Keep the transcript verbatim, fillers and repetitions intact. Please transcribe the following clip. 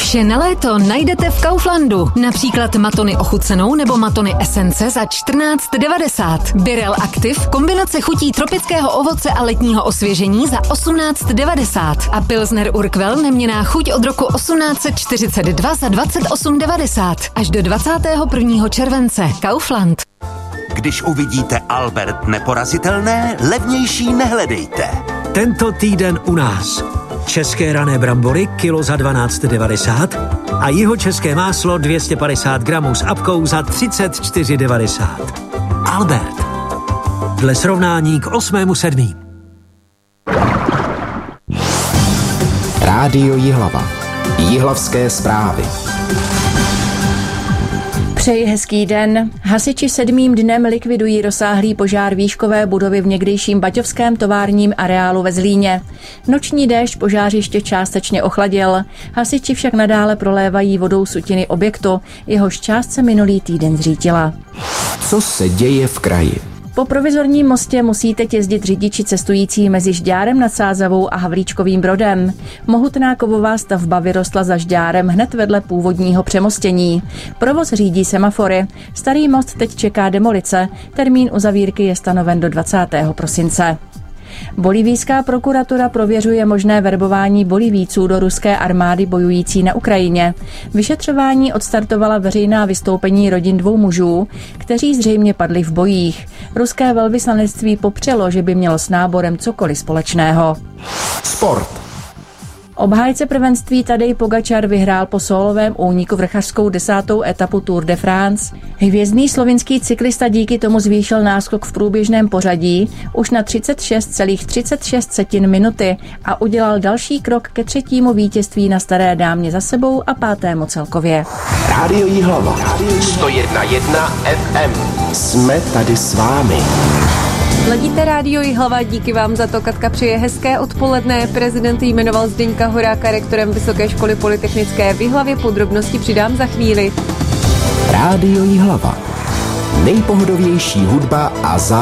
Vše na léto najdete v Kauflandu. Například matony ochucenou nebo matony esence za čtrnáct devadesát. Birel Active, kombinace chutí tropického ovoce a letního osvěžení za osmnáct devadesát. A Pilsner Urquell neměnná chuť od roku osmnáct set čtyřicet dva za dvacet osm devadesát. Až do dvacátého prvního července. Kaufland. Když uvidíte Albert neporazitelné, levnější nehledejte. Tento týden u nás. České rané brambory kilo za dvanáct devadesát a jihočeské máslo dvě stě padesát gramů s apkou za třicet čtyři devadesát. Albert. Dle srovnání k osmému sedmý. Rádio Jihlava. Jihlavské zprávy. Přeji hezký den. Hasiči sedmým dnem likvidují rozsáhlý požár výškové budovy v někdejším baťovském továrním areálu ve Zlíně. Noční déšť požářiště částečně ochladil. Hasiči však nadále prolévají vodou sutiny objektu, jehož část se minulý týden zřítila. Co se děje v kraji? Po provizorním mostě musí teď jezdit řidiči cestující mezi Žďárem nad Sázavou a Havlíčkovým Brodem. Mohutná kovová stavba vyrostla za Žďárem hned vedle původního přemostění. Provoz řídí semafory. Starý most teď čeká demolice. Termín uzavírky je stanoven do dvacátého prosince. Bolivijská prokuratura prověřuje možné verbování Bolivijců do ruské armády bojující na Ukrajině. Vyšetřování odstartovala veřejná vystoupení rodin dvou mužů, kteří zřejmě padli v bojích. Ruské velvyslanectví popřelo, že by mělo s náborem cokoliv společného. Sport. Obhájce prvenství Tadej Pogačar vyhrál po sólovém úniku vrchařskou desátou etapu Tour de France. Hvězdný slovinský cyklista díky tomu zvýšil náskok v průběžném pořadí už na třicet šest celá třicet šest minuty a udělal další krok ke třetímu vítězství na Staré dámě za sebou a pátému celkově. Rádio Jihlava. sto jedna celá jedna ef em. Jsme tady s vámi. Ladíte Rádio Jihlava, díky vám za to. Katka přeje hezké odpoledne. Prezident jmenoval Zdeňka Horáka rektorem Vysoké školy polytechnické v Jihlavě. Podrobnosti přidám za chvíli. Rádio Jihlava. Nejpohodovější hudba a zá